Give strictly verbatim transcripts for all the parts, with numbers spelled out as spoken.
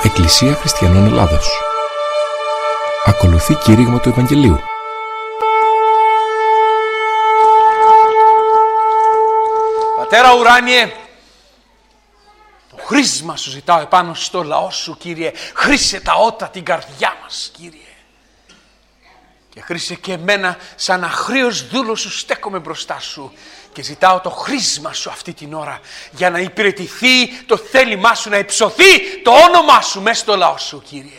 Εκκλησία Χριστιανών Ελλάδος. Ακολουθεί κήρυγμα του Ευαγγελίου. Πατέρα ουράνιε, το χρήσμα σου ζητάω επάνω στο λαό σου, Κύριε. Χρήσε τα ότα την καρδιά μας, Κύριε. Και χρήσε και εμένα σαν αχρήος δούλος σου, στέκομαι μπροστά σου και ζητάω το χρήσμα σου αυτή την ώρα για να υπηρετηθεί το θέλημά σου, να υψωθεί το όνομά σου μέσα στο λαό σου, Κύριε.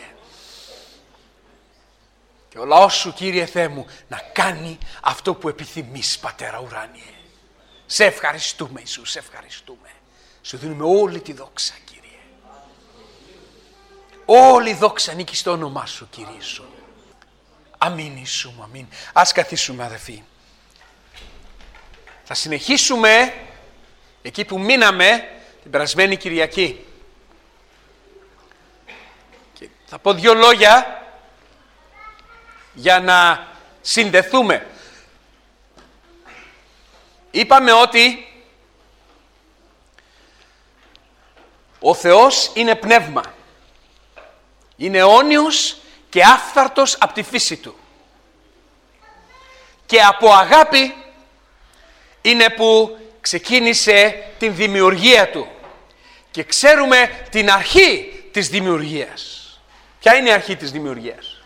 Και ο λαός σου, Κύριε Θεέ μου, να κάνει αυτό που επιθυμείς, Πατέρα ουράνιε. Σε ευχαριστούμε, Ιησού, σε ευχαριστούμε. Σου δίνουμε όλη τη δόξα, Κύριε. Όλη η δόξα ανήκει στο όνομά σου, Κύριε Ιησού. Αμήν, Ιησού μου, αμήν. Ας καθίσουμε, αδελφοί. Θα συνεχίσουμε εκεί που μείναμε την περασμένη Κυριακή. Και θα πω δύο λόγια για να συνδεθούμε. Είπαμε ότι ο Θεός είναι πνεύμα. Είναι αιώνιος και άφθαρτος από τη φύση του. Και από αγάπη είναι που ξεκίνησε την δημιουργία του. Και ξέρουμε την αρχή της δημιουργίας. Ποια είναι η αρχή της δημιουργίας?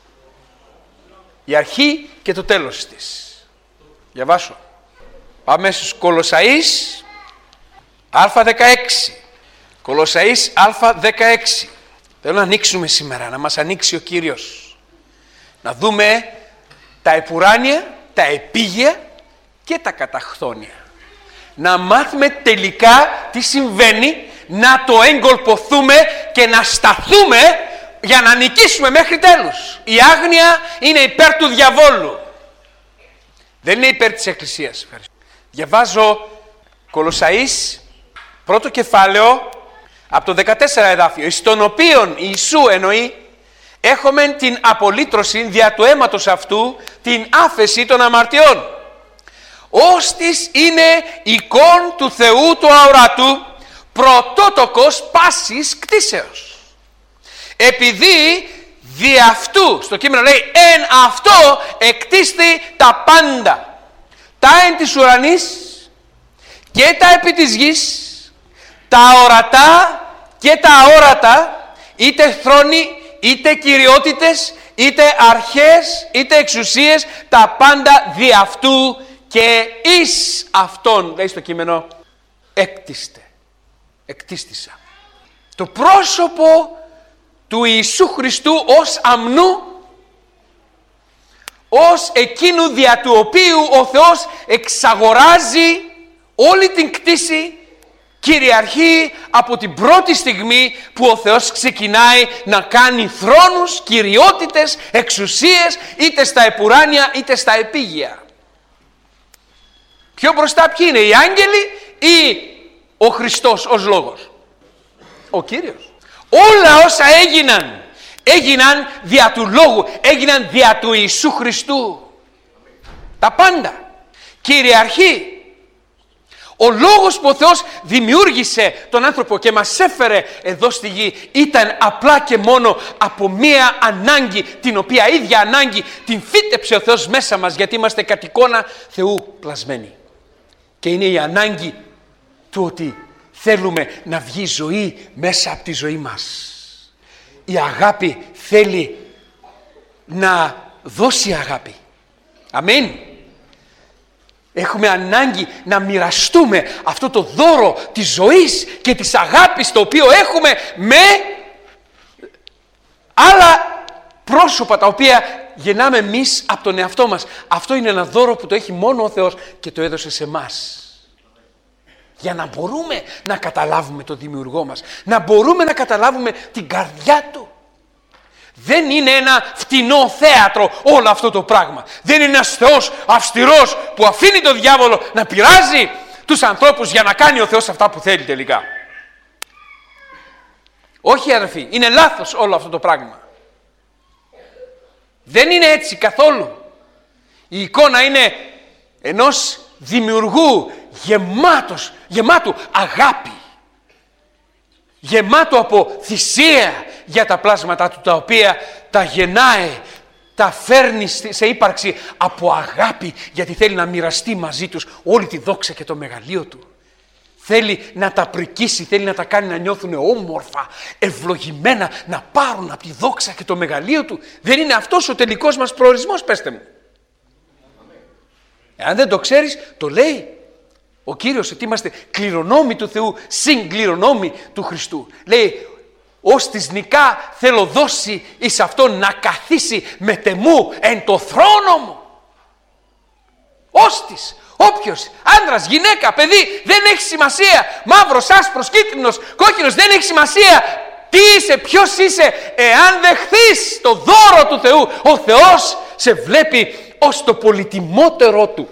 Η αρχή και το τέλος της. Διαβάσω. Πάμε στους Κολοσσαείς Α δεκαέξι. Κολοσσαείς Α δεκαέξι. Θέλω να ανοίξουμε σήμερα, να μας ανοίξει ο Κύριος. Να δούμε τα επουράνια, τα επίγεια και τα καταχθόνια. Να μάθουμε τελικά τι συμβαίνει, να το εγκολποθούμε και να σταθούμε για να νικήσουμε μέχρι τέλους. Η άγνοια είναι υπέρ του διαβόλου. Δεν είναι υπέρ της Εκκλησίας. Διαβάζω Κολοσσαείς, πρώτο κεφάλαιο, από το δεκατέσσερα εδάφιο, εις τον οποίον Ιησού εννοεί, έχουμε την απολύτρωση δια του αίματος αυτού, την άφεση των αμαρτιών. Ώστις είναι εικόν του Θεού του αορατού, πρωτότοκος πάσης κτίσεως. Επειδή δι' αυτού, στο κείμενο λέει, εν αυτό εκτίστη τα πάντα, τα εν της ουρανής και τα επί της γης, τα ορατά και τα αόρατα, είτε θρόνοι, είτε κυριότητες, είτε αρχές, είτε εξουσίες, τα πάντα δι' αυτού και εις αυτόν, λέει στο κείμενο, έκτιστε, εκτίστησα. Το πρόσωπο του Ιησού Χριστού ως αμνού, ως εκείνου δια του οποίου ο Θεός εξαγοράζει όλη την κτήση, κυριαρχεί από την πρώτη στιγμή που ο Θεός ξεκινάει να κάνει θρόνους, κυριότητες, εξουσίες, είτε στα επουράνια είτε στα επίγεια. Πιο μπροστά ποιοι είναι, οι άγγελοι ή ο Χριστός ως λόγος? Ο Κύριος. Όλα όσα έγιναν, έγιναν δια του λόγου, έγιναν δια του Ιησού Χριστού. Τα πάντα. Κυριαρχεί. Ο λόγος που ο Θεός δημιούργησε τον άνθρωπο και μας έφερε εδώ στη γη ήταν απλά και μόνο από μία ανάγκη, την οποία ίδια ανάγκη την φύτεψε ο Θεός μέσα μας, γιατί είμαστε κατ' εικόνα Θεού πλασμένοι. Και είναι η ανάγκη του ότι θέλουμε να βγει ζωή μέσα από τη ζωή μας. Η αγάπη θέλει να δώσει αγάπη. Αμήν. Έχουμε ανάγκη να μοιραστούμε αυτό το δώρο της ζωής και της αγάπης το οποίο έχουμε με άλλα πρόσωπα τα οποία γεννάμε εμείς από τον εαυτό μας. Αυτό είναι ένα δώρο που το έχει μόνο ο Θεός και το έδωσε σε εμάς. Για να μπορούμε να καταλάβουμε το δημιουργό μας, να μπορούμε να καταλάβουμε την καρδιά του. Δεν είναι ένα φτηνό θέατρο όλο αυτό το πράγμα. Δεν είναι ένας Θεός αυστηρός που αφήνει τον διάβολο να πειράζει τους ανθρώπους για να κάνει ο Θεός αυτά που θέλει τελικά. Όχι αδερφοί, είναι λάθος όλο αυτό το πράγμα. Δεν είναι έτσι καθόλου. Η εικόνα είναι ενός δημιουργού γεμάτος, γεμάτου αγάπη. Γεμάτο από θυσία, για τα πλάσματά του, τα οποία τα γεννάει, τα φέρνει σε ύπαρξη από αγάπη, γιατί θέλει να μοιραστεί μαζί τους όλη τη δόξα και το μεγαλείο του. Θέλει να τα πρικήσει, θέλει να τα κάνει να νιώθουν όμορφα, ευλογημένα, να πάρουν από τη δόξα και το μεγαλείο του. Δεν είναι αυτός ο τελικός μας προορισμός, πέστε μου? Αν δεν το ξέρεις, το λέει ο Κύριος ότι είμαστε κληρονόμοι του Θεού, συγκληρονόμοι του Χριστού. Λέει, ως της νικά θέλω δώσει εις αυτόν να καθίσει με τεμού εν το θρόνο μου. Ως της, όποιος, άντρας, γυναίκα, παιδί, δεν έχει σημασία. Μαύρος, άσπρος, κίτρινος, κόκκινος, δεν έχει σημασία. Τι είσαι, ποιος είσαι, εάν δεχθείς το δώρο του Θεού, ο Θεός σε βλέπει ως το πολυτιμότερο του.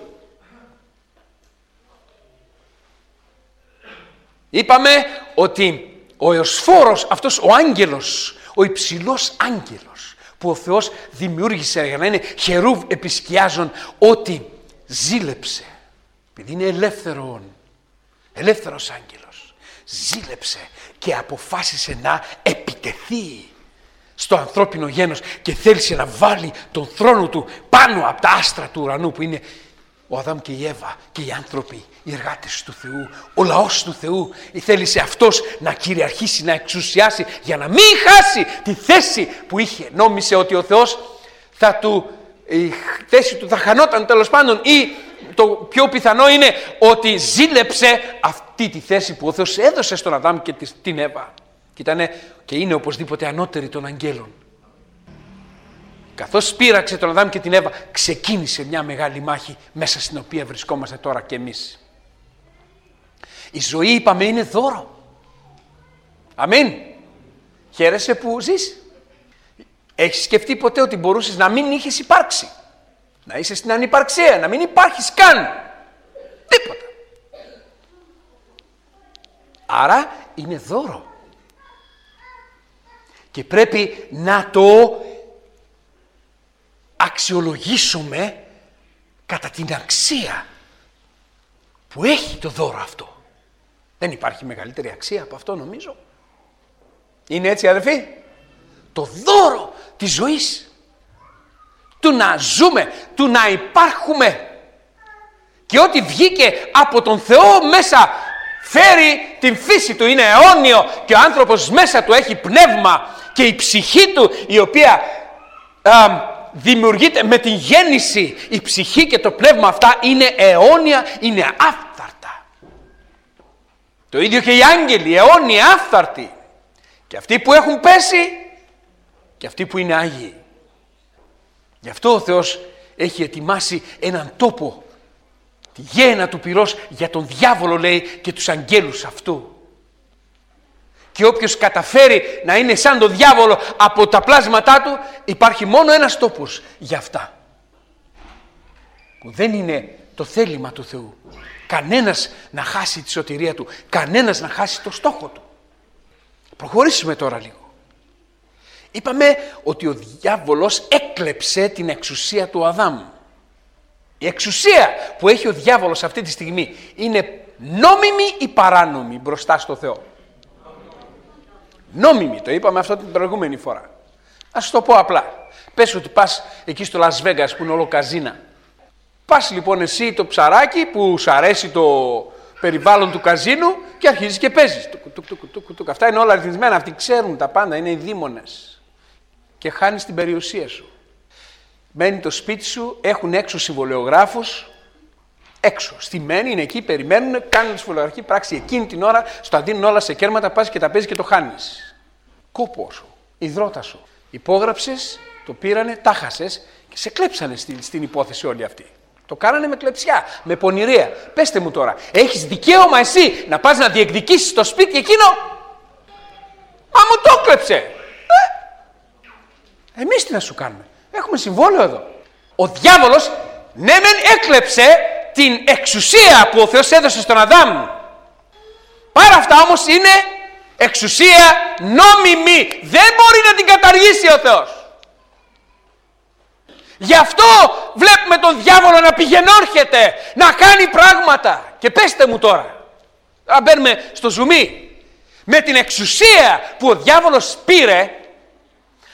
Είπαμε ότι ο Εωσφόρος, αυτός ο άγγελος, ο υψηλός άγγελος που ο Θεός δημιούργησε για να είναι χερούβ επισκιάζων, ότι ζήλεψε, επειδή είναι ελεύθερον, ελεύθερος άγγελος, ζήλεψε και αποφάσισε να επιτεθεί στο ανθρώπινο γένος και θέλησε να βάλει τον θρόνο του πάνω από τα άστρα του ουρανού, που είναι ο Αδάμ και η Εύα και οι άνθρωποι, οι εργάτες του Θεού, ο λαός του Θεού. Θέλησε αυτός να κυριαρχήσει, να εξουσιάσει, για να μην χάσει τη θέση που είχε. Νόμισε ότι ο Θεός θα του, η θέση του θα χανόταν τέλος πάντων, ή το πιο πιθανό είναι ότι ζήλεψε αυτή τη θέση που ο Θεός έδωσε στον Αδάμ και την Εύα. Και, ήτανε, και είναι οπωσδήποτε ανώτερη των αγγέλων. Καθώς σπήραξε τον Αδάμ και την Εύα, ξεκίνησε μια μεγάλη μάχη μέσα στην οποία βρισκόμαστε τώρα κι εμείς. Η ζωή, είπαμε, είναι δώρο. Αμήν. Χαίρεσαι που ζεις. Έχεις σκεφτεί ποτέ ότι μπορούσες να μην είχες υπάρξει? Να είσαι στην ανυπαρξία, να μην υπάρχεις καν. Τίποτα. Άρα είναι δώρο. Και πρέπει να το αξιολογήσουμε κατά την αξία που έχει το δώρο αυτό. Δεν υπάρχει μεγαλύτερη αξία από αυτό, νομίζω. Είναι έτσι, αδερφοί? Το δώρο της ζωής, του να ζούμε, του να υπάρχουμε, και ό,τι βγήκε από τον Θεό μέσα φέρει την φύση του, είναι αιώνιο, και ο άνθρωπος μέσα του έχει πνεύμα, και η ψυχή του, η οποία α, δημιουργείται με την γέννηση, η ψυχή και το πνεύμα αυτά είναι αιώνια, είναι άφθαρτα. Το ίδιο και οι άγγελοι, αιώνιοι, άφθαρτοι. Και αυτοί που έχουν πέσει και αυτοί που είναι άγιοι. Γι' αυτό ο Θεός έχει ετοιμάσει έναν τόπο, τη γέαινα του πυρός, για τον διάβολο, λέει, και τους αγγέλους αυτού. Και όποιος καταφέρει να είναι σαν τον διάβολο από τα πλάσματά του, υπάρχει μόνο ένας τόπος για αυτά, που δεν είναι το θέλημα του Θεού. Κανένας να χάσει τη σωτηρία του, κανένας να χάσει το στόχο του. Προχωρήσουμε τώρα λίγο. Είπαμε ότι ο διάβολος έκλεψε την εξουσία του Αδάμ. Η εξουσία που έχει ο διάβολος αυτή τη στιγμή είναι νόμιμη ή παράνομη μπροστά στο Θεό? Νόμιμη, το είπαμε αυτό την προηγούμενη φορά. Ας σου το πω απλά. Πες ότι πας εκεί στο Las Vegas που είναι όλο καζίνα. Πας λοιπόν εσύ το ψαράκι που σου αρέσει το περιβάλλον του καζίνου και αρχίζεις και παίζεις. Αυτά είναι όλα αριθμισμένα, αυτοί ξέρουν τα πάντα, είναι οι δήμονες. Και χάνεις την περιουσία σου. Μένει το σπίτι σου, έχουν έξω συμβολιογράφους, έξω, στημένοι, είναι εκεί, περιμένουν, κάνουν τη συμβολιογραφική πράξη εκείνη την ώρα, στο δίνουν όλα σε κέρματα, πας και τα παίζεις και το χάνεις. Κόπο σου, υδρότα σου. Υπόγραψες, το πήρανε, τα χάσες και σε κλέψανε στην, στην υπόθεση όλη αυτή. Το κάνανε με κλεψιά, με πονηρία. Πέστε μου τώρα, έχεις δικαίωμα εσύ να πας να διεκδικήσεις το σπίτι εκείνο? Μα μου το κλέψε. Ε, εμείς τι να σου κάνουμε? Έχουμε συμβόλαιο εδώ. Ο διάβολος, ναι μεν έκλεψε την εξουσία που ο Θεός έδωσε στον Αδάμ. Παρά αυτά όμως είναι εξουσία νόμιμη. Δεν μπορεί να την καταργήσει ο Θεός. Γι' αυτό βλέπουμε τον διάβολο να πηγαινόρχεται, να κάνει πράγματα. Και πέστε μου τώρα, αν μπαίνουμε στο ζουμί, με την εξουσία που ο διάβολος πήρε,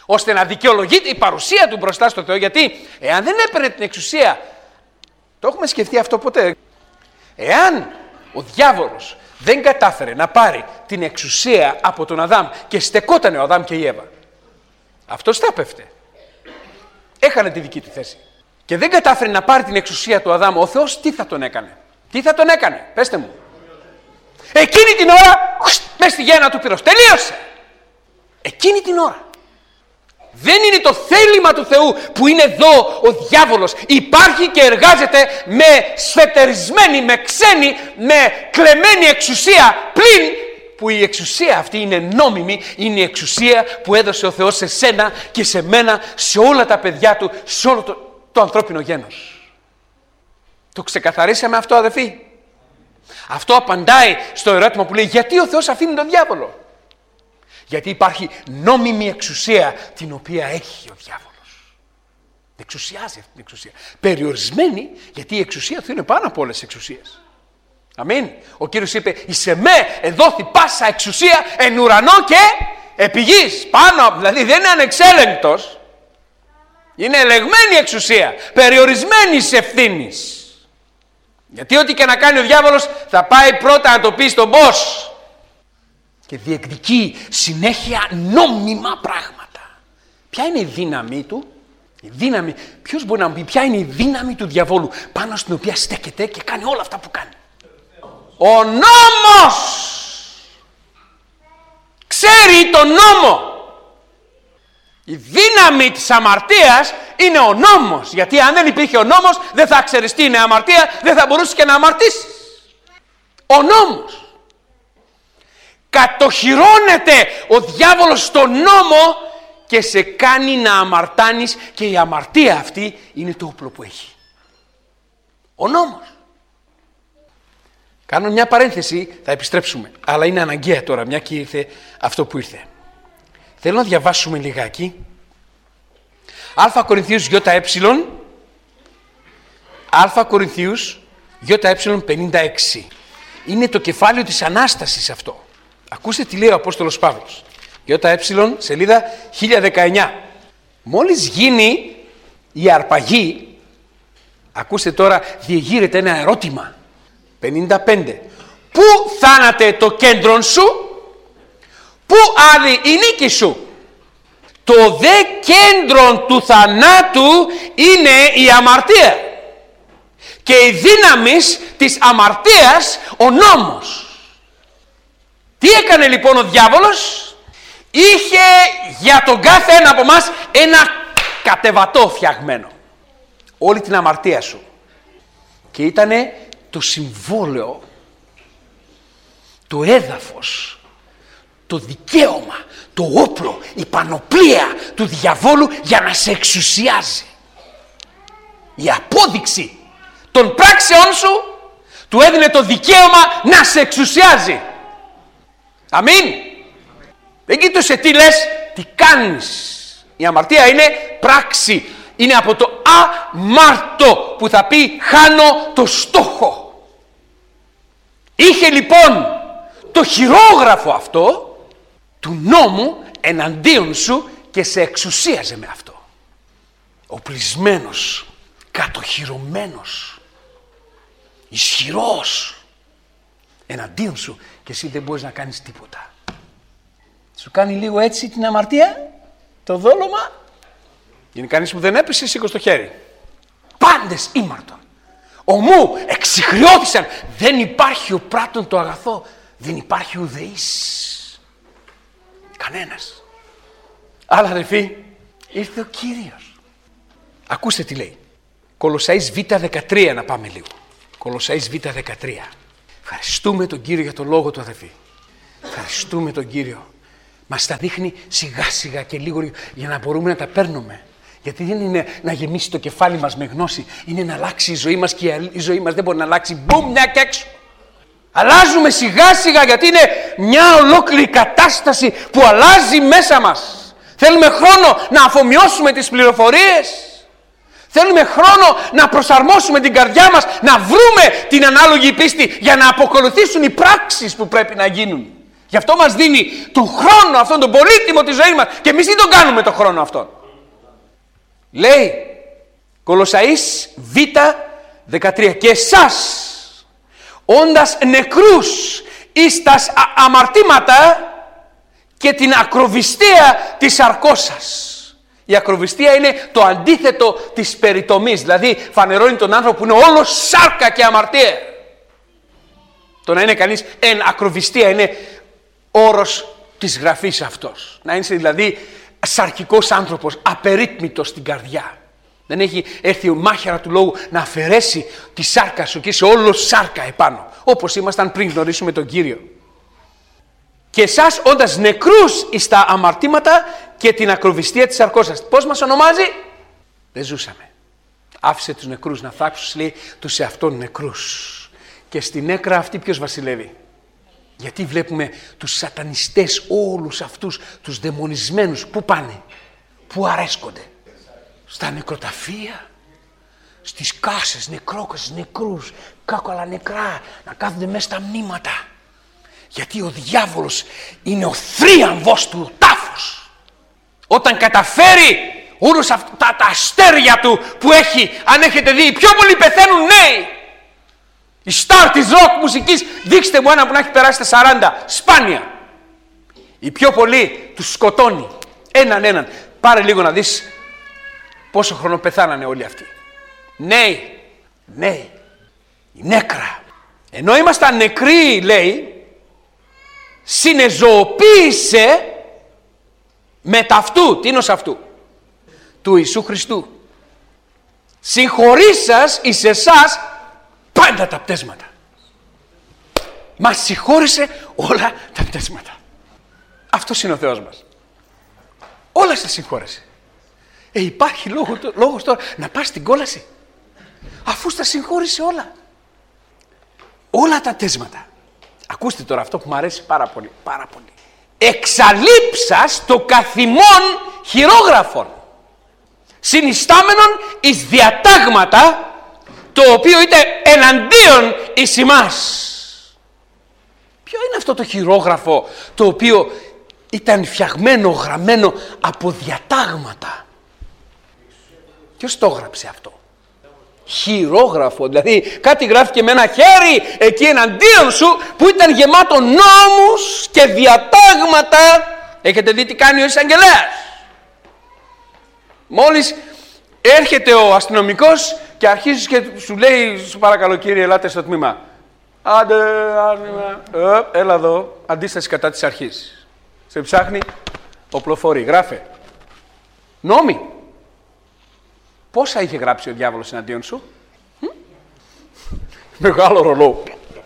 ώστε να δικαιολογείται η παρουσία του μπροστά στο Θεό. Γιατί εάν δεν έπαιρνε την εξουσία, το έχουμε σκεφτεί αυτό ποτέ, εάν ο διάβολος δεν κατάφερε να πάρει την εξουσία από τον Αδάμ και στεκότανε ο Αδάμ και η Εύα, αυτός θα πέφτε. Έχανε τη δική του θέση. Και δεν κατάφερε να πάρει την εξουσία του Αδάμ, ο Θεός τι θα τον έκανε? Τι θα τον έκανε, πέστε μου? Εκείνη την ώρα, μες στη γέννα του πυρός, τελείωσε. Εκείνη την ώρα. Δεν είναι το θέλημα του Θεού που είναι εδώ ο διάβολος. Υπάρχει και εργάζεται με σφετερισμένη, με ξένη, με κλεμμένη εξουσία, πλην που η εξουσία αυτή είναι νόμιμη, είναι η εξουσία που έδωσε ο Θεός σε σένα και σε μένα, σε όλα τα παιδιά του, σε όλο το, το ανθρώπινο γένος. Το ξεκαθαρίσαμε αυτό, αδελφοί? Αυτό απαντάει στο ερώτημα που λέει γιατί ο Θεός αφήνει τον διάβολο? Γιατί υπάρχει νόμιμη εξουσία την οποία έχει ο διάβολος. Εξουσιάζει αυτή την εξουσία. Περιορισμένη, γιατί η εξουσία του είναι πάνω από όλες τις εξουσίες. Αμήν. Ο Κύριος είπε, εις με εδόθη πάσα εξουσία εν ουρανό και επί γης. Πάνω, δηλαδή δεν είναι ανεξέλεγκτος. Είναι ελεγμένη εξουσία, περιορισμένης ευθύνης. Γιατί ό,τι και να κάνει ο διάβολος θα πάει πρώτα να το πει στον boss. Και διεκδικεί συνέχεια νόμιμα πράγματα. Ποια είναι η δύναμή του? Η δύναμη, ποιος μπορεί να μου πει ποια είναι η δύναμη του διαβόλου πάνω στην οποία στέκεται και κάνει όλα αυτά που κάνει? Ο νόμος! Ξέρει τον νόμο. Η δύναμη της αμαρτίας είναι ο νόμος. Γιατί αν δεν υπήρχε ο νόμος δεν θα ξέρεις τι είναι αμαρτία, δεν θα μπορούσες και να αμαρτήσεις. Ο νόμος. Κατοχυρώνεται ο διάβολος στον νόμο και σε κάνει να αμαρτάνεις και η αμαρτία αυτή είναι το όπλο που έχει. Ο νόμος. Κάνω μια παρένθεση, θα επιστρέψουμε, αλλά είναι αναγκαία τώρα, μια και ήρθε αυτό που ήρθε. Θέλω να διαβάσουμε λιγάκι. Α Κορινθίους ΙΕ, Α Κορινθίους ΙΕ πενήντα έξι. Είναι το κεφάλαιο της Ανάστασης αυτό. Ακούστε τι λέει ο Απόστολος Παύλος. ΙΕ, σελίδα χίλια δεκαεννιά. Μόλις γίνει η αρπαγή, ακούστε τώρα, διεγείρεται ένα ερώτημα. πενήντα πέντε. Πού θάνατε το κέντρον σου? Πού άδει η νίκη σου? Το δε κέντρον του θανάτου είναι η αμαρτία. Και η δύναμης της αμαρτίας ο νόμος. Τι έκανε λοιπόν ο διάβολος? Είχε για τον κάθε ένα από μας ένα κατεβατό φτιαγμένο. Όλη την αμαρτία σου. Και ήτανε το συμβόλαιο, το έδαφος, το δικαίωμα, το όπλο, η πανοπλία του διαβόλου για να σε εξουσιάζει. Η απόδειξη των πράξεών σου του έδινε το δικαίωμα να σε εξουσιάζει. Αμήν. Δεν κοίτωσε τι λες, τι κάνεις. Η αμαρτία είναι πράξη. Είναι από το αμάρτο που θα πει χάνω το στόχο. Είχε λοιπόν το χειρόγραφο αυτό του νόμου εναντίον σου και σε εξουσίαζε με αυτό. Οπλισμένος, κατοχυρωμένος, ισχυρός εναντίον σου και εσύ δεν μπορείς να κάνεις τίποτα. Σου κάνει λίγο έτσι την αμαρτία, το δόλωμα. Είναι κανείς που δεν έπεσε, σήκω στο χέρι. Πάντες ήμαρτον. Ομού εξιχριώθησαν. Δεν υπάρχει ο πράττων το αγαθό. Δεν υπάρχει ουδεής. Κανένας. Αλλά αδελφοί, ήρθε ο Κύριος. Ακούστε τι λέει. Κολοσσαείς Β δεκατρία να πάμε λίγο. Κολοσσαείς Β δεκατρία. Ευχαριστούμε τον Κύριο για τον λόγο του, αδελφοί. Ευχαριστούμε τον Κύριο. Μας τα δείχνει σιγά σιγά και λίγο για να μπορούμε να τα παίρνουμε. Γιατί δεν είναι να γεμίσει το κεφάλι μας με γνώση. Είναι να αλλάξει η ζωή μας και η ζωή μας δεν μπορεί να αλλάξει. Μπουμ, μια και έξω. Αλλάζουμε σιγά σιγά γιατί είναι μια ολόκληρη κατάσταση που αλλάζει μέσα μας. Θέλουμε χρόνο να αφομοιώσουμε τις πληροφορίες. Θέλουμε χρόνο να προσαρμόσουμε την καρδιά μας, να βρούμε την ανάλογη πίστη για να αποκολουθήσουν οι πράξεις που πρέπει να γίνουν. Γι' αυτό μας δίνει τον χρόνο αυτόν, τον πολύτιμο της ζωής μας. Και εμείς τι τον κάνουμε τον χρόνο αυτόν? Λέει Κολοσσαείς Β δεκατρία, και εσάς όντας νεκρούς εις τας αμαρτήματα και την ακροβιστία της σαρκός σας. Η ακροβιστία είναι το αντίθετο της περιτομής, δηλαδή φανερώνει τον άνθρωπο που είναι όλος σάρκα και αμαρτία. Το να είναι κανείς εν ακροβιστία είναι όρος της γραφής αυτός. Να είσαι δηλαδή σαρκικός άνθρωπος, απερίτμητος στην καρδιά. Δεν έχει έρθει ο μάχαιρα του λόγου να αφαιρέσει τη σάρκα σου και είσαι όλος σάρκα επάνω. Όπως ήμασταν πριν γνωρίσουμε τον Κύριο. Και εσάς όντας νεκρούς εις τα αμαρτήματα και την ακροβιστία της σαρκός σας. Πώς μας ονομάζει? Δεν ζούσαμε. Άφησε τους νεκρούς να θάξουν, λέει, τους εαυτόν νεκρούς. Και στην έκρα αυτή ποιος βασιλεύει? Γιατί βλέπουμε τους σατανιστές όλους αυτούς, τους δαιμονισμένους, πού πάνε, πού αρέσκονται? Στα νεκροταφεία, στις κάσες, νεκρόκασες, νεκρούς, κάκολα νεκρά, να κάθονται μέσα στα μνήματα. Γιατί ο διάβολος είναι ο θρίαμβος του τάφους. Όταν καταφέρει όλους αυτά τα, τα αστέρια του που έχει, αν έχετε δει, οι πιο πολλοί πεθαίνουν νέοι. Η στάρ της ροκ μουσικής, δείξτε μου ένα που να έχει περάσει τα σαράντα, σπάνια. Οι πιο πολλοί τους σκοτώνει, έναν έναν. Πάρε λίγο να δεις πόσο χρόνο πεθάνανε όλοι αυτοί. Νέοι, νέοι, η νέκρα. Ενώ ήμασταν νεκροί, λέει, συνεζωοποίησε με ταυτού, τι είναι ως αυτού, του Ιησού Χριστού. Συγχωρήσας εις εσάς πάντα τα πτέσματα. Μας συγχώρησε όλα τα πτέσματα. Αυτός είναι ο Θεός μας. Όλα σας συγχώρεσε. Ε, υπάρχει λόγο, λόγος τώρα να πας στην κόλαση, αφού στα συγχώρησε όλα. Όλα τα πτέσματα. Ακούστε τώρα αυτό που μου αρέσει πάρα πολύ, πάρα πολύ. Εξαλείψας το καθημόν χειρόγραφον, συνιστάμενον εις διατάγματα, το οποίο είτε εναντίον εις ημάς. Ποιο είναι αυτό το χειρόγραφο το οποίο ήταν φτιαγμένο, γραμμένο από διατάγματα? Ποιος το έγραψε αυτό? Χειρόγραφο, δηλαδή κάτι γράφηκε με ένα χέρι εκεί εναντίον σου που ήταν γεμάτο νόμους και διατάγματα. Έχετε δει τι κάνει ο εισαγγελέας? Μόλις έρχεται ο αστυνομικός και αρχίζει και σου λέει, σου παρακαλώ κύριε, ελάτε στο τμήμα. Άντε, άντε, ε, έλα εδώ, αντίσταση κατά της αρχής. Σε ψάχνει, οπλοφορεί, γράφε. Νόμοι. Πόσα είχε γράψει ο διάβολος εναντίον σου? Μ? Μεγάλο ρολό.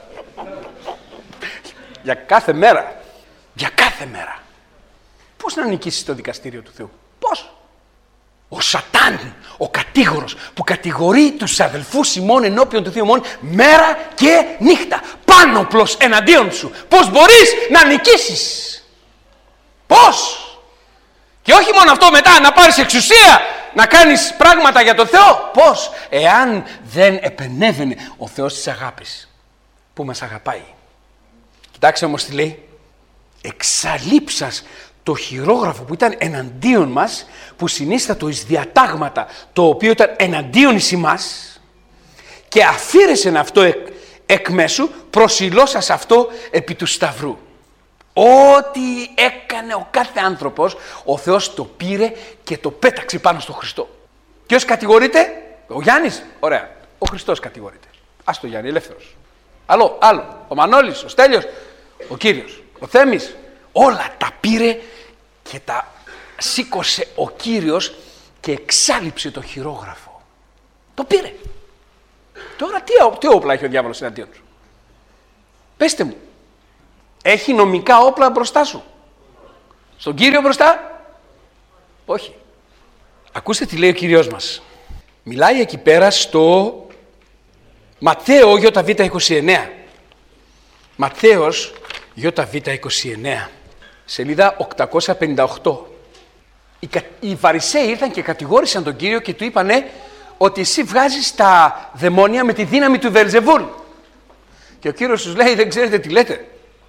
Για κάθε μέρα. Για κάθε μέρα. Πώς να νικήσεις το δικαστήριο του Θεού? Πώς? Ο Σατάν, ο κατήγορος που κατηγορεί τους αδελφούς ημών ενώπιον του Θεού ημών μέρα και νύχτα. Πάνωπλος εναντίον σου. Πώς μπορείς να νικήσεις? Πώς? Και όχι μόνο αυτό, μετά να πάρεις εξουσία, να κάνεις πράγματα για τον Θεό. Πώς? Εάν δεν επενέβαινε ο Θεός της αγάπης που μας αγαπάει. Κοιτάξτε όμως τι λέει. Εξαλείψας το χειρόγραφο που ήταν εναντίον μας, που συνίστατο εις διατάγματα, το οποίο ήταν εναντίον εις ημάς, και αφήρεσεν αυτό εκ, εκ μέσου, προσιλώσας αυτό επί του σταυρού. Ό,τι έκανε ο κάθε άνθρωπος, ο Θεός το πήρε και το πέταξε πάνω στο Χριστό. Ποιος κατηγορείται? Ο Γιάννης. Ωραία. Ο Χριστός κατηγορείται. Ας το Γιάννη, ελεύθερος. Άλλο, άλλο. Ο Μανώλης, ο Στέλιος, ο Κύριος, ο Θέμης. Όλα τα πήρε και τα σήκωσε ο Κύριος και εξάλειψε το χειρόγραφο. Το πήρε. Τώρα τι, τι όπλα έχει ο διάβολος εναντίον σου? Πέστε μου. Έχει νομικά όπλα μπροστά σου? Στον Κύριο μπροστά? Όχι. Ακούστε τι λέει ο Κύριος μας. Μιλάει εκεί πέρα στο Ματθαίο ΙΒ είκοσι εννέα. Ματθαίος ΙΒ είκοσι εννέα. Σελίδα οκτακόσια πενήντα οκτώ. Οι, οι Φαρισαίοι ήρθαν και κατηγόρησαν τον Κύριο και του είπανε ότι εσύ βγάζεις τα δαιμόνια με τη δύναμη του Βελζεβούλ. Και ο Κύριος τους λέει, δεν ξέρετε τι λέτε?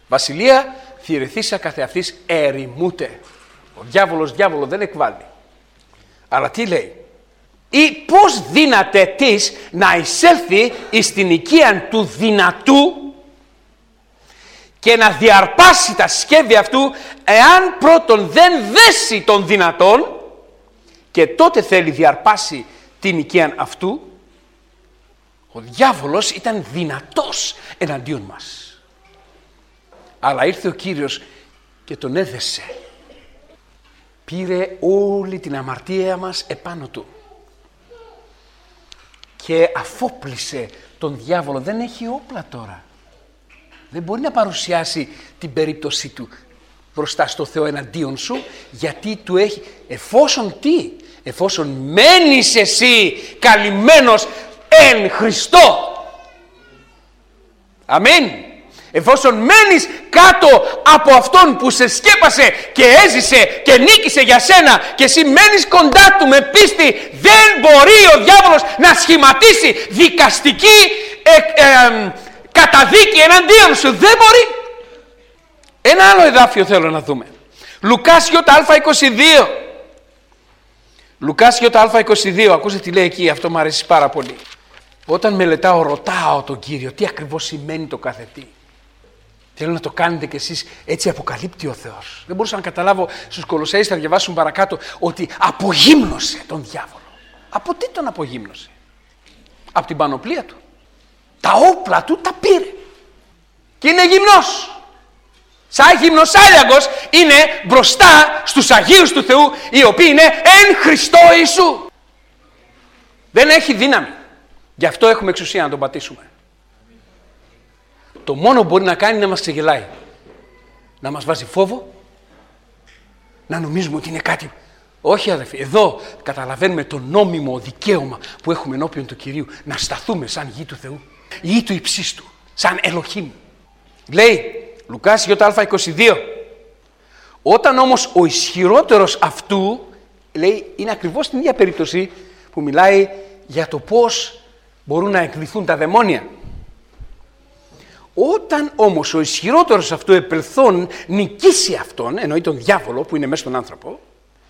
Βασιλεία θηρεθήσα καθεαυτής ερημούται. Ο διάβολος διάβολο δεν εκβάλλει. Αλλά τι λέει? Ή πώς δύναται της να εισέλθει εις την οικία του δυνατού και να διαρπάσει τα σχέδια αυτού, εάν πρώτον δεν δέσει των δυνατών και τότε θέλει διαρπάσει την οικία αυτού. Ο διάβολος ήταν δυνατός εναντίον μας. Αλλά ήρθε ο Κύριος και τον έδεσε. Πήρε όλη την αμαρτία μας επάνω του. Και αφόπλησε τον διάβολο. Δεν έχει όπλα τώρα. Δεν μπορεί να παρουσιάσει την περίπτωσή του μπροστά στο Θεό εναντίον σου, γιατί του έχει, εφόσον τι, εφόσον μένεις εσύ καλυμμένος εν Χριστώ. Αμήν. Εφόσον μένεις κάτω από Αυτόν που σε σκέπασε και έζησε και νίκησε για σένα και εσύ μένεις κοντά Του με πίστη, δεν μπορεί ο διάβολος να σχηματίσει δικαστική ε, ε, καταδίκη εναντίον σου. Δεν μπορεί. Ένα άλλο εδάφιο θέλω να δούμε. Λουκάς Α είκοσι δύο. Λουκάς Α είκοσι δύο. Ακούστε τι λέει εκεί. Αυτό μου αρέσει πάρα πολύ. Όταν μελετάω, ρωτάω τον Κύριο τι ακριβώς σημαίνει το κάθε τι. Θέλω να το κάνετε κι εσείς, έτσι αποκαλύπτει ο Θεός. Δεν μπορούσα να καταλάβω στους Κολοσσαίους, θα διαβάσουν παρακάτω, ότι απογύμνωσε τον διάβολο. Από τι τον απογύμνωσε? Από την πανοπλία του. Τα όπλα του τα πήρε. Και είναι γυμνός. Σαν γυμνοσάλιαγκος είναι μπροστά στους Αγίους του Θεού, οι οποίοι είναι εν Χριστώ Ιησού. Δεν έχει δύναμη. Γι' αυτό έχουμε εξουσία να τον πατήσουμε. Το μόνο που μπορεί να κάνει είναι να μας ξεγελάει. Να μας βάζει φόβο. Να νομίζουμε ότι είναι κάτι. Όχι αδερφοί, εδώ καταλαβαίνουμε το νόμιμο δικαίωμα που έχουμε ενώπιον του Κυρίου. Να σταθούμε σαν γη του Θεού. Γη του υψίστου. Σαν Ελοχήμ. Λέει Λουκάς Α είκοσι δύο. Όταν όμως ο ισχυρότερος αυτού, λέει, είναι ακριβώς την ίδια περίπτωση που μιλάει για το πώς μπορούν να εκδηθούν τα δαιμόνια. Όταν όμως ο ισχυρότερος αυτού επελθόν νικήσει αυτόν, εννοεί τον διάβολο που είναι μέσα στον άνθρωπο,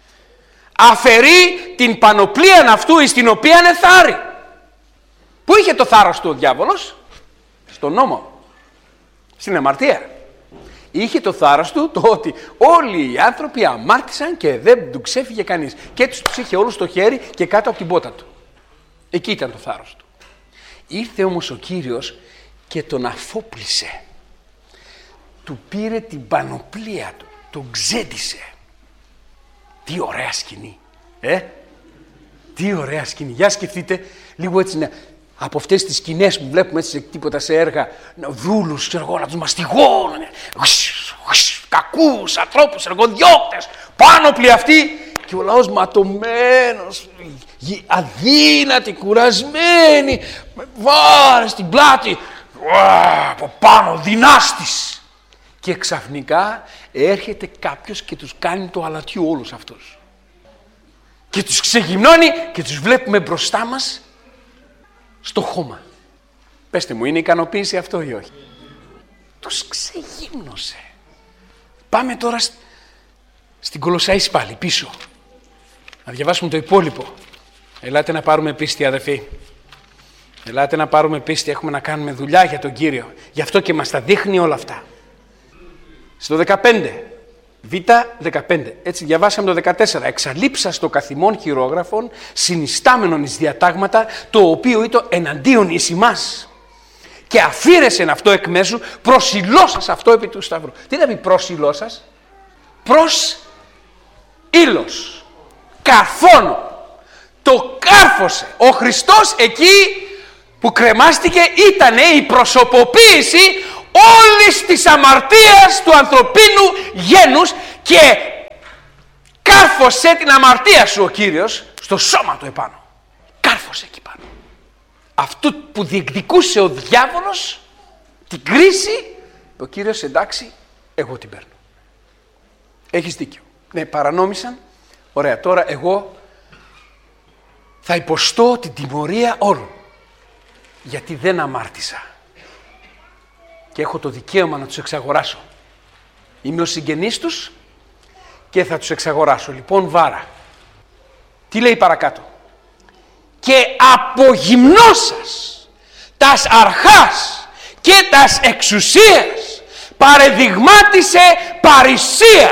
αφαιρεί την πανοπλία αυτού εις την οποία εθάρρει. Πού είχε το θάρρος του ο διάβολος? Στον νόμο. Στην αμαρτία. Είχε το θάρρος του το ότι όλοι οι άνθρωποι αμάρτησαν και δεν του ξέφυγε κανείς. Και τους είχε όλους στο χέρι και κάτω από την πότα του. Εκεί ήταν το θάρρος του. Ήρθε όμως ο Κύριος και τον αφόπλησε. Του πήρε την πανοπλία του. Τον ξέντησε. Τι ωραία σκηνή. Ε? Τι ωραία σκηνή. Για σκεφτείτε λίγο έτσι, ναι, από αυτές τις σκηνές που βλέπουμε έτσι σε τίποτα σε έργα, δούλους, ξέρω εγώ, να τους μαστιγώνουν, κακούς ανθρώπους, εργοδιώκτες, πάνωπλοι αυτοί, και ο λαός ματωμένος, αδύνατοι, κουρασμένοι, με βάρες στην πλάτη, από πάνω δυνάστης. Και ξαφνικά έρχεται κάποιος και τους κάνει το αλατιού όλους αυτούς. Και τους ξεγυμνώνει και τους βλέπουμε μπροστά μας στο χώμα. Πέστε μου, είναι ικανοποίηση αυτό ή όχι? Τους ξεγύμνωσε. Πάμε τώρα στην Κολοσσαείς πάλι πίσω. Να διαβάσουμε το υπόλοιπο. Ελάτε να πάρουμε πίστη, αδερφοί. Ελάτε να πάρουμε πίστη. Έχουμε να κάνουμε δουλειά για τον Κύριο. Γι' αυτό και μας τα δείχνει όλα αυτά. Στο δεκαπέντε. Β δεκαπέντε. Έτσι διαβάσαμε το δεκατέσσερα. Εξαλείψας το καθημών χειρόγραφων, συνιστάμενον εις διατάγματα, το οποίο ήταν εναντίον εις ημάς. Και αφήρεσεν αυτό εκ μέσου, προσιλώσας αυτό επί του σταυρού. Τι να πει προσιλώσας? Προς ήλος. Καρφώνω. Το κάρφωσε. Ο Χριστός εκεί που κρεμάστηκε ήτανε η προσωποποίηση όλης της αμαρτίας του ανθρωπίνου γένους, και κάρφωσε την αμαρτία σου ο Κύριος στο σώμα του επάνω. Κάρφωσε εκεί πάνω. Αυτού που διεκδικούσε ο διάβολος την κρίση, ο Κύριος, εντάξει, εγώ την παίρνω. Έχεις δίκιο. Ναι, παρανόμησαν. Ωραία, τώρα εγώ θα υποστώ την τιμωρία όλων, γιατί δεν αμάρτησα. και έχω το δικαίωμα να τους εξαγοράσω. Είμαι ο συγγενής τους και θα τους εξαγοράσω. Λοιπόν, βάρα. Τι λέει παρακάτω? Και από γυμνώσας τας αρχάς και τας εξουσίας παρεδειγμάτισε παρησία,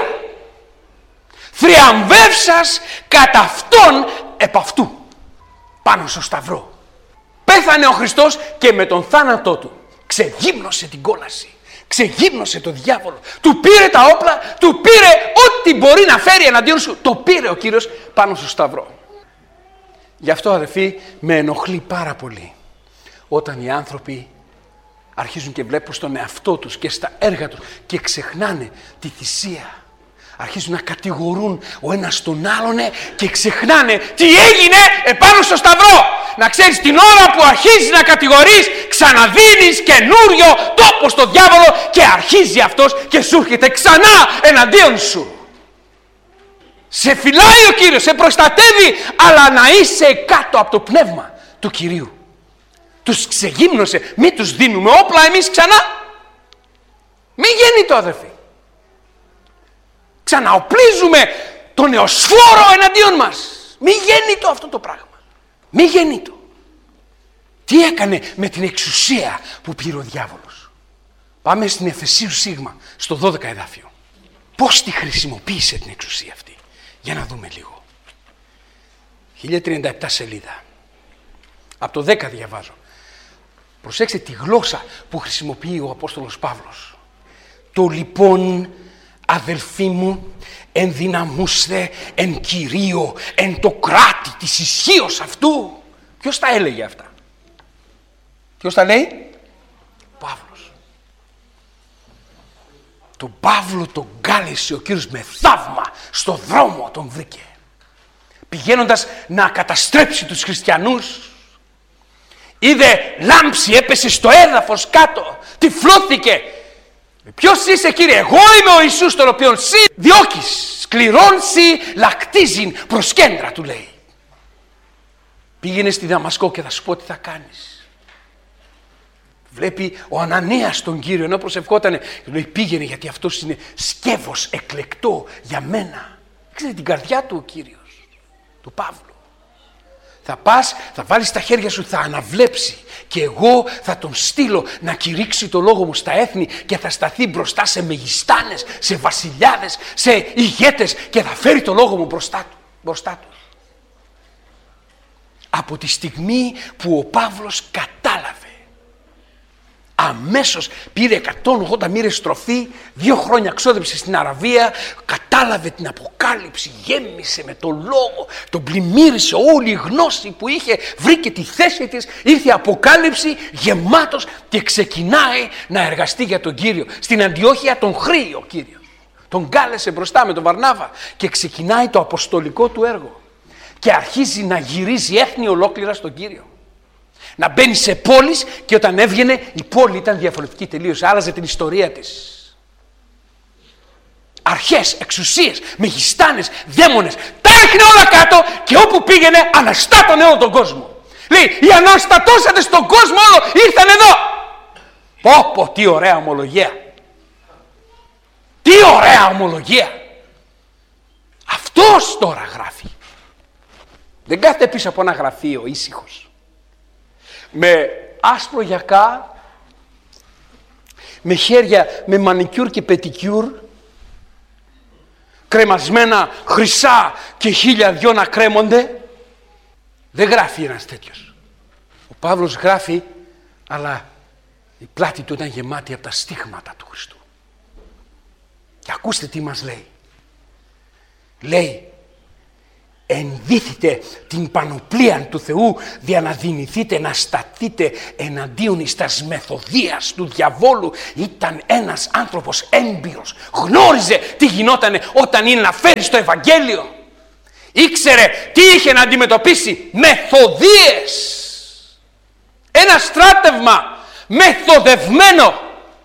θριαμβεύσας κατά αυτόν επ' αυτού, πάνω στο σταυρό. Πέθανε ο Χριστός και με τον θάνατό του ξεγύμνωσε την κόλαση, ξεγύμνωσε το διάβολο, του πήρε τα όπλα, του πήρε ό,τι μπορεί να φέρει εναντίον σου, το πήρε ο Κύριος πάνω στο σταυρό. Γι' αυτό, αδελφοί, με ενοχλεί πάρα πολύ όταν οι άνθρωποι αρχίζουν και βλέπουν στον εαυτό τους και στα έργα τους και ξεχνάνε τη θυσία. Αρχίζουν να κατηγορούν ο ένας τον άλλον και ξεχνάνε τι έγινε επάνω στο σταυρό. Να ξέρεις, την ώρα που αρχίζεις να κατηγορείς, ξαναδίνεις καινούριο τόπο στο διάβολο και αρχίζει αυτός και σου έρχεται ξανά εναντίον σου. Σε φυλάει ο Κύριος, σε προστατεύει, αλλά να είσαι κάτω από το πνεύμα του Κυρίου. Τους ξεγύμνωσε, μην τους δίνουμε όπλα εμείς ξανά. Μη γίνει το, αδερφοί. Ξαναοπλίζουμε τον νεοσφόρο εναντίον μας. Μη γίνει το αυτό το πράγμα. Μη γίνει το. Τι έκανε με την εξουσία που πήρε ο διάβολος? Πάμε στην Εφεσίους Σίγμα, στο δώδεκα εδάφιο. Πώς τη χρησιμοποίησε την εξουσία αυτή? Για να δούμε λίγο. χίλια τριάντα επτά σελίδα. Από το δέκα διαβάζω. Προσέξτε τη γλώσσα που χρησιμοποιεί ο Απόστολος Παύλος. Το λοιπόν, αδελφοί μου, ενδυναμούστε εν Κυρίω, εν το κράτη της ισχύως αυτού. Ποιος τα έλεγε αυτά? Ποιος τα λέει? Παύλος. Τον Παύλο τον κάλεσε ο Κύριος με θαύμα, στο δρόμο τον βρήκε. Πηγαίνοντας να καταστρέψει τους χριστιανούς, είδε λάμψη, έπεσε στο έδαφος κάτω, τυφλώθηκε. Ποιος είσαι, Κύριε? Εγώ είμαι ο Ιησούς, τον οποίον σύ διώκεις, σκληρών σύ λακτίζειν προς κέντρα, του λέει. Πήγαινε στη Δαμασκό και θα σου πω τι θα κάνεις. Βλέπει ο Ανανίας τον Κύριο, ενώ προσευχότανε, και λέει πήγαινε, γιατί αυτός είναι σκεύος εκλεκτό για μένα. Ξέρετε την καρδιά του ο Κύριος, του Παύλου. Θα πας, θα βάλεις τα χέρια σου, θα αναβλέψει και εγώ θα τον στείλω να κηρύξει το λόγο μου στα έθνη και θα σταθεί μπροστά σε μεγιστάνες, σε βασιλιάδες, σε ηγέτες και θα φέρει το λόγο μου μπροστά του, μπροστά του. Από τη στιγμή που ο Παύλος κατάλαβε, αμέσως πήρε εκατόν ογδόντα μοίρες τροφή, δύο χρόνια ξόδεψε στην Αραβία, κατάλαβε την Αποκάλυψη, γέμισε με το λόγο, τον πλημμύρισε όλη η γνώση που είχε, βρήκε τη θέση της, ήρθε η Αποκάλυψη γεμάτος και ξεκινάει να εργαστεί για τον Κύριο. Στην Αντιόχεια τον χρήει ο Κύριος, τον κάλεσε μπροστά με τον Βαρνάβα και ξεκινάει το αποστολικό του έργο και αρχίζει να γυρίζει έθνη ολόκληρα στον Κύριο. Να μπαίνει σε πόλεις και όταν έβγαινε η πόλη ήταν διαφορετική τελείως, άλλαζε την ιστορία της. Αρχές, εξουσίες, μεγιστάνες, δαίμονες, τα έχνε όλα κάτω και όπου πήγαινε αναστάτωνε όλο τον κόσμο. Λέει, οι αναστατώσατε στον κόσμο όλο ήρθαν εδώ. Πω πω, τι ωραία ομολογία. Τι ωραία ομολογία. Αυτός τώρα γράφει. Δεν κάθεται πίσω από ένα γραφείο ήσυχος, με άσπρο γιακά, με χέρια με μανικιούρ και πετικιούρ, κρεμασμένα χρυσά και χίλια δυο να κρέμονται. Δεν γράφει ένας τέτοιος. Ο Παύλος γράφει, αλλά η πλάτη του ήταν γεμάτη από τα στίγματα του Χριστού. Και ακούστε τι μας λέει. Λέει, ενδύθητε την πανοπλία του Θεού δια να δυνηθείτε να σταθείτε εναντίον εις τας μεθοδίας του διαβόλου. Ήταν ένας άνθρωπος έμπειρος, γνώριζε τι γινότανε όταν είναι να φέρει στο Ευαγγέλιο, ήξερε τι είχε να αντιμετωπίσει. Μεθοδίες, ένα στράτευμα μεθοδευμένο,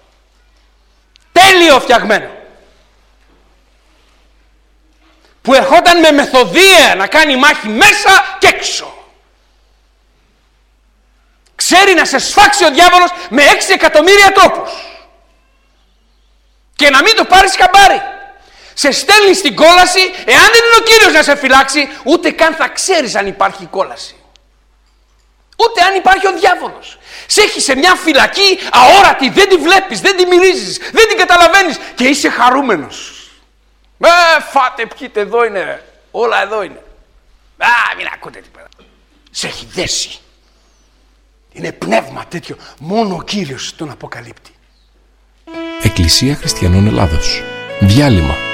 τέλειο φτιαγμένο, που ερχόταν με μεθοδία να κάνει μάχη μέσα και έξω. Ξέρει να σε σφάξει ο διάβολος με έξι εκατομμύρια τρόπους. και να μην το πάρεις χαμπάρι. Σε στέλνει στην κόλαση, εάν δεν είναι ο Κύριος να σε φυλάξει, ούτε καν θα ξέρεις αν υπάρχει κόλαση. Ούτε αν υπάρχει ο διάβολος. Σε έχει σε μια φυλακή αόρατη, δεν τη βλέπεις, δεν τη μυρίζεις, δεν την καταλαβαίνεις και είσαι χαρούμενος. Ε, φάτε, πιείτε, εδώ είναι, όλα εδώ είναι. Α, μην ακούτε τίποτα. Σε έχει δέσει. Είναι πνεύμα τέτοιο, μόνο ο Κύριος τον αποκαλύπτει. Εκκλησία Χριστιανών Ελλάδος. Διάλειμμα.